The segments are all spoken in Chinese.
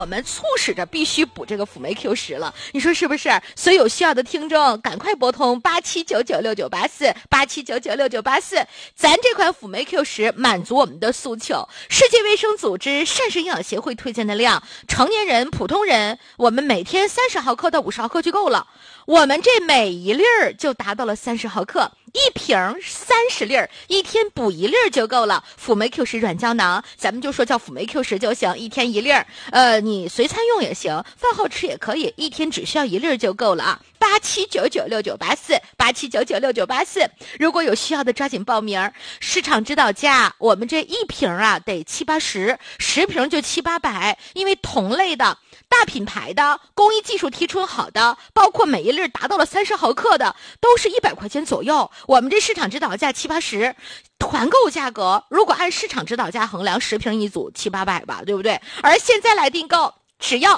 我们促使着必须补这个辅酶 Q10了，你说是不是？所以有需要的听众赶快拨通87996984，87996984，咱这款辅酶 Q10满足我们的诉求。世界卫生组织膳食营养协会推荐的量，成年人、普通人，我们每天30毫克到50毫克就够了。我们这每一粒儿就达到了30毫克，一瓶30粒儿，一天补1粒儿就够了。辅酶 Q10软胶囊，咱们就说叫辅酶 Q10就行，一天1粒儿。你随餐用也行，饭后吃也可以，一天只需要1粒儿就够了啊。87996984，87996984。如果有需要的抓紧报名。市场指导价，我们这一瓶啊得780，10瓶就700-800，因为同类的大品牌的工艺技术提纯好的，包括每一粒达到了30毫克的，都是100块钱左右。我们这市场指导价780，团购价格如果按市场指导价衡量，10瓶一组700-800吧，对不对？而现在来订购只要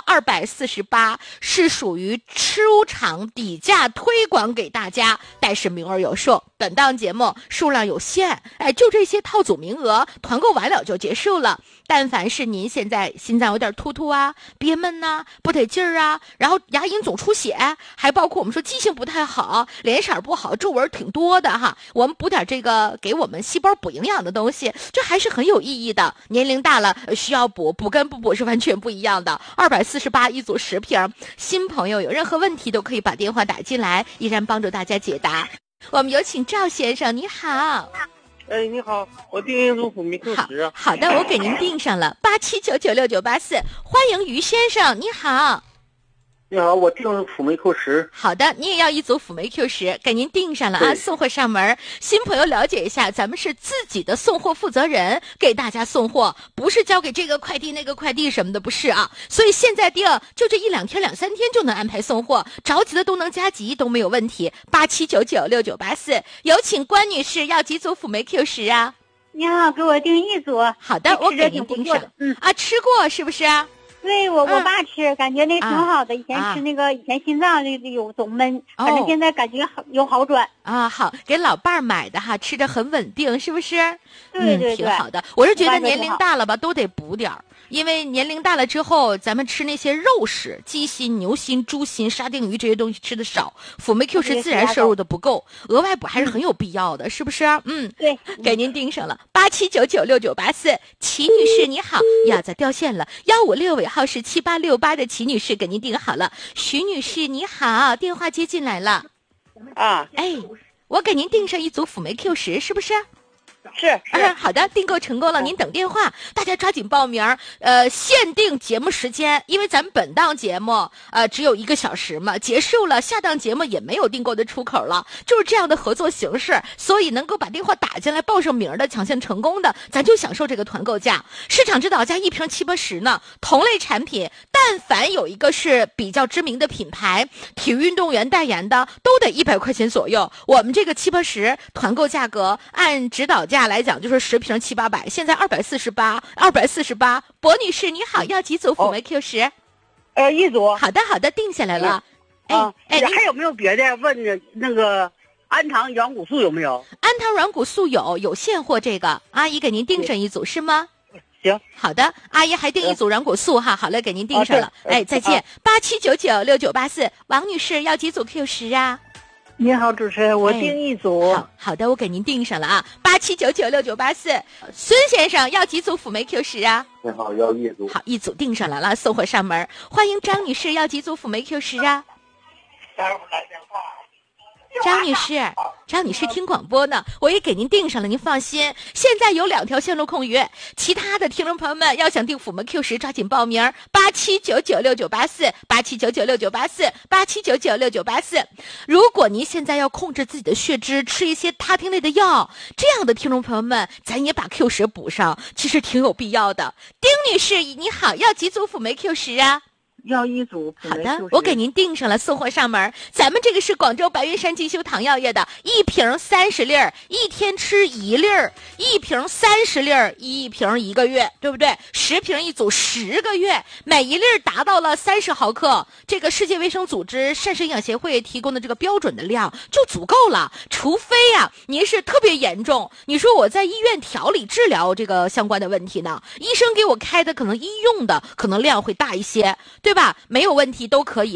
248，是属于出厂底价推广给大家，但是名额有数，本档节目数量有限，就这些套组名额，团购完了就结束了。但凡是您现在心脏有点突突啊、憋闷呐、不得劲儿啊，然后牙龈总出血，还包括我们说记性不太好、脸色不好、皱纹挺多的哈，我们补点这个给我们细胞补营养的东西，这还是很有意义的。年龄大了需要补跟不补是完全不一样的。248一组10瓶，新朋友有任何问题都可以把电话打进来，依然帮助大家解答。我们有请赵先生，你好。 你好，我订一组辅酶 Q10。 好的，我给您订上了87996984。欢迎于先生，你好。 你好，我订辅酶 Q10。 好的，你也要一组辅酶 Q10，给您订上了啊，送货上门。新朋友了解一下，咱们是自己的送货负责人，给大家送货，不是交给这个快递那个快递什么的，不是啊。所以现在订，就这1-2天、2-3天就能安排送货，着急的都能加急，都没有问题。87996984，有请关女士，要几组辅酶 Q10啊？ 你好，给我订一组。 好的，我给您订上。吃过是不是啊？ 对，我爸吃，感觉那挺好的。以前吃那个，以前心脏有总闷，反正现在感觉有好转啊。好，给老伴儿买的哈，吃着很稳定，是不是？ 对， 挺好的。我是觉得年龄大了吧，都得补点儿。因为年龄大了之后，咱们吃那些肉食，鸡心、牛心、猪心、沙丁鱼这些东西吃的少，辅酶 Q10自然摄入的不够，额外补还是很有必要的，是不是？ 对， 给您订上了87996984。齐女士你好，呀，咋掉线了？156尾号是7868的齐女士给您订好了。徐女士你好，电话接进来了。我给您订上一组辅酶 Q10，是不是？ 是， 好的，订购成功了，您等电话，大家抓紧报名。限定节目时间，因为咱们本档节目只有1个小时嘛，结束了，下档节目也没有订购的出口了，就是这样的合作形式，所以能够把电话打进来报上名的抢线成功的，咱就享受这个团购价。市场指导价1瓶780呢，同类产品，但凡有一个是比较知名的品牌，体育运动员代言的，都得100块钱左右。我们这个780团购价格按指导价来讲就是10瓶700-800，现在248。博女士你好，要几组辅酶 Q10？ 一组。 好的，定下来了。 还有没有别的？问那个氨糖软骨素有没有？ 氨糖软骨素有现货，这个阿姨给您订上一组是吗？ 行， 好的，阿姨还订一组软骨素哈，好嘞，给您订上了。再见。87996984，王女士要几组 Q10啊？ 你好，主持人，我订一组。 好的，我给您订上了啊，87996984。孙先生要几组辅酶 Q10啊？ 你好，要一组。 好，一组订上了，送货上门。欢迎张女士，要几组辅酶 Q10啊？张女士听广播呢，我也给您订上了，您放心。现在有2条线路空余，其他的听众朋友们要想订辅酶 Q10，抓紧报名，87996984，87996984。如果您现在要控制自己的血脂，吃一些他汀类的药，这样的听众朋友们，咱也把 Q10补上，其实挺有必要的。丁女士你好，要几组辅酶 Q10啊？ 要一组。 好的，我给您订上了，送货上门。咱们这个是广州白云山进修堂药业的，一瓶30粒，一天吃1粒，一瓶30粒，一瓶1个月，对不对？10瓶一组10个月，每一粒达到了30毫克，这个世界卫生组织膳食营养协会提供的这个标准的量就足够了。除非您是特别严重，你说我在医院调理治疗这个相关的问题呢，医生给我开的可能医用的可能量会大一些，对吧？没有问题，都可以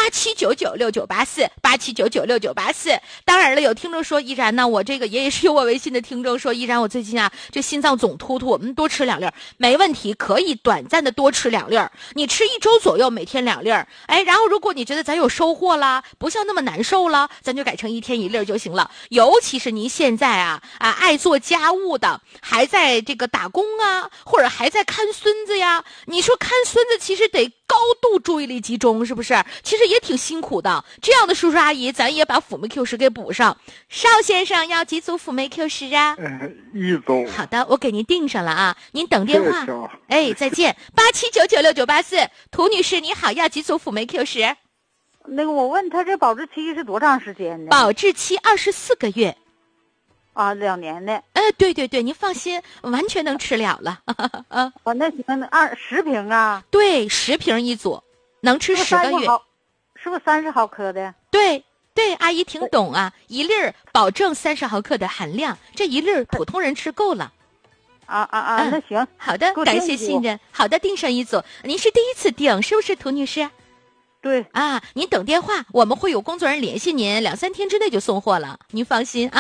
87996984，87996984。当然了，有听众说，依然呢，我这个也是有我微信的听众说，依然我最近这心脏总突突，多吃2粒，没问题，可以短暂的多吃2粒，你吃1周左右，每天2粒。然后如果你觉得咱有收获了，不像那么难受了，咱就改成1天1粒就行了。尤其是您现在爱做家务的，还在这个打工或者还在看孙子呀，你说看孙子其实得高度注意力集中，是不是？其实也挺辛苦的。这样的叔叔阿姨，咱也把辅酶 Q10给补上。邵先生要几组辅酶 Q10啊 ？1组。 好的，我给您订上了您等电话。再见。87996984，涂女士你好，要几组辅酶 Q10？ 那个我问他这保质期是多长时间呢？ 保质期24个月。 2年的。 对对对，您放心，完全能吃了了。 那行，10瓶啊？ 对，10瓶一组，能吃10个月。 是不是30毫克的？ 对对，阿姨挺懂1粒保证30毫克的含量，这1粒普通人吃够了。 那行， 好的，感谢信任。好的，订上1组。您是第一次订，是不是涂女士？ 对您等电话，我们会有工作人员联系您，2、3天之内就送货了，您放心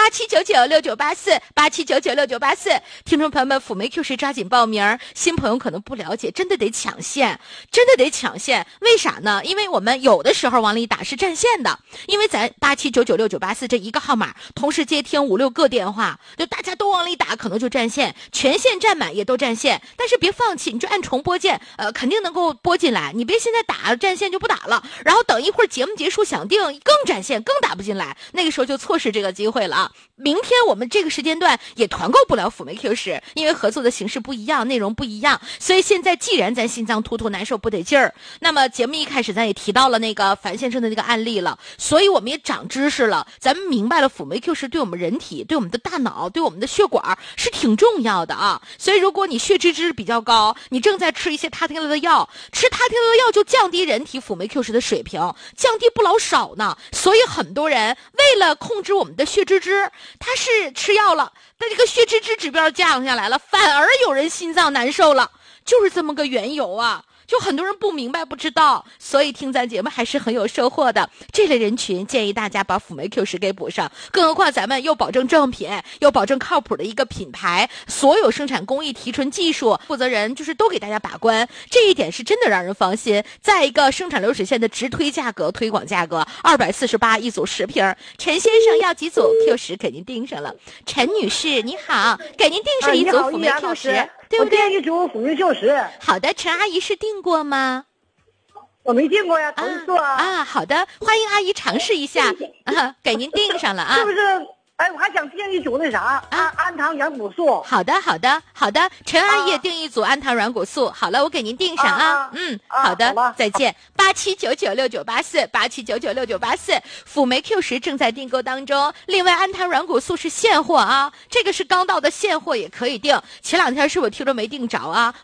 87996984，87996984。听众朋友们，辅酶 Q10抓紧报名，新朋友可能不了解，真的得抢线，为啥呢？因为我们有的时候往里打是占线的，因为咱87996984这一个号码同时接听5、6个电话，就大家都往里打，可能就占线，全线占满也都占线。但是别放弃，你就按重播键，肯定能够拨进来，你别现在打占线就不打了，然后等一会儿节目结束想定更占线更打不进来，那个时候就错失这个机会了明天我们这个时间段也团购不了辅酶 Q10，因为合作的形式不一样，内容不一样，所以现在既然咱心脏突突难受不得劲儿，那么节目一开始咱也提到了那个樊先生的那个案例了，所以我们也长知识了，咱们明白了辅酶 Q10对我们人体、对我们的大脑、对我们的血管是挺重要的所以如果你血脂比较高，你正在吃一些他汀类的药，吃他汀类的药就降低人体辅酶 Q10的水平，降低不老少呢。所以很多人为了控制我们的血脂，他是吃药了，但这个血脂指标降下来了，反而有人心脏难受了，就是这么个缘由就很多人不明白不知道，所以听咱节目还是很有收获的。这类人群建议大家把辅酶 Q10给补上，更何况咱们又保证正品，又保证靠谱的一个品牌，所有生产工艺提纯技术负责人就是都给大家把关，这一点是真的让人放心。再一个，生产流水线的直推价格、推广价格248一组10瓶。陈先生要几组 Q10 给您订上了。陈女士你好，给您订上一组辅酶 Q10，对不对？ 我订一组辅酶 Q10。 好的，陈阿姨是订过吗？ 我没订过呀，头一次好的，欢迎阿姨尝试一下给您订上了是不是？我还想订一组那啥氨糖软骨素。 好的，陈阿姨也订一组氨糖软骨素。好了，我给您订上好的，再见。87996984，87996984，辅酶 Q10正在订购当中。另外，氨糖软骨素是现货这个是刚到的现货，也可以订。前2天是我听着没订着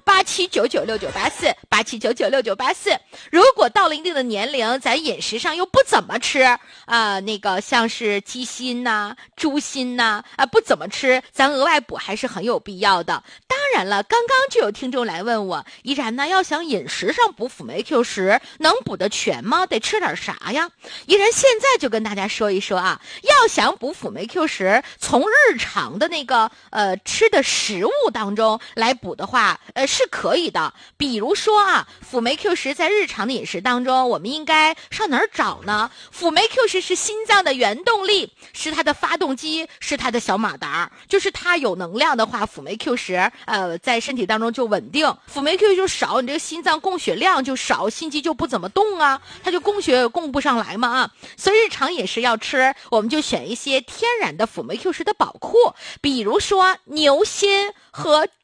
87996984，87996984。如果到了一定的年龄，咱饮食上又不怎么吃那个像是鸡心猪心不怎么吃，咱额外补还是很有必要的。当然了，刚刚就有听众来问我，依然要想饮食上补辅酶 Q10能补得全吗？得吃点啥呀？依然现在就跟大家说一说要想补辅酶 Q10，从日常的那个吃的食物当中来补的话是可以的。比如说辅酶 Q10在日常的饮食当中，我们应该上哪儿找呢？辅酶 Q10是心脏的原动力，是它的发动机，是它的小马达，就是它有能量的话，辅酶 Q10在身体当中就稳定，辅酶 Q10就少，你这个心脏供血量就少，心肌就不怎么动它就供血供不上来嘛所以日常饮食要吃，我们就选一些天然的辅酶 Q10的宝库，比如说牛心和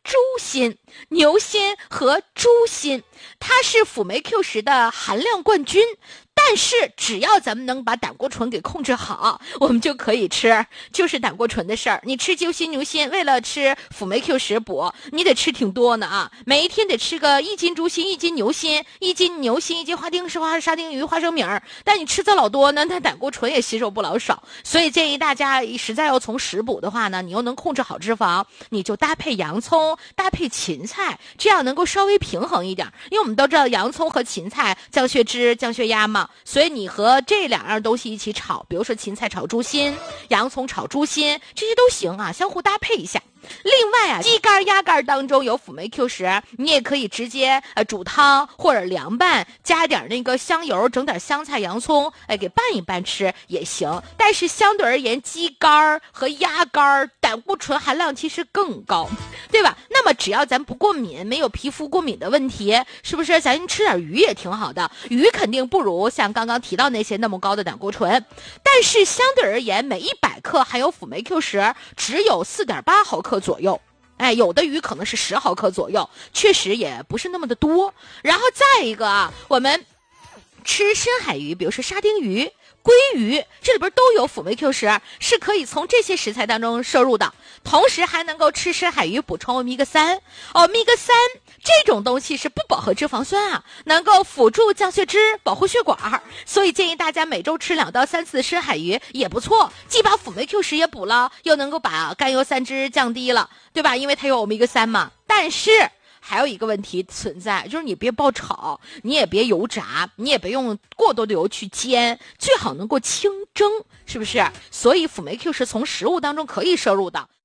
猪心、牛心和猪心，它是辅酶 Q10的含量冠军。但是只要咱们能把胆固醇给控制好，我们就可以吃，就是胆固醇的事儿。你吃猪心牛心，为了吃辅酶 Q10补，你得吃挺多呢啊！每一天得吃个1斤猪心、1斤牛心、1斤牛心、1斤沙丁鱼、花生米儿。但你吃这老多呢，那胆固醇也吸收不老少。所以建议大家实在要从食补的话呢，你又能控制好脂肪，你就搭配洋葱、搭配芹菜，这样能够稍微平衡一点。因为我们都知道洋葱和芹菜降血脂、降血压嘛。所以你和这2样东西一起炒，比如说芹菜炒猪心、洋葱炒猪心，这些都行啊，相互搭配一下。另外啊，鸡肝、鸭肝当中有辅酶 Q10，你也可以直接煮汤或者凉拌，加点那个香油，整点香菜、洋葱，给拌一拌吃也行。但是相对而言，鸡肝和鸭肝胆固醇含量其实更高，对吧？那么只要咱不过敏，没有皮肤过敏的问题，是不是咱吃点鱼也挺好的？鱼肯定不如像刚刚提到那些那么高的胆固醇，但是相对而言，每100克含有辅酶 Q10只有4.8毫克左右。有的鱼可能是10毫克左右，确实也不是那么的多。然后再一个啊，我们吃深海鱼，比如说沙丁鱼、鲑鱼，这里边都有辅酶 Q10，是可以从这些食材当中摄入的。同时还能够吃深海鱼补充欧米伽3。欧米伽3这种东西是不饱和脂肪酸啊，能够辅助降血脂、保护血管，所以建议大家每周吃2到3次深海鱼也不错，既把辅酶 Q10也补了，又能够把甘油三酯降低了，对吧？因为它有欧米伽3嘛。但是还有一个问题存在，就是你别爆炒，你也别油炸，你也别用过多的油去煎，最好能够清蒸，是不是？所以辅酶 Q10从食物当中可以摄入的。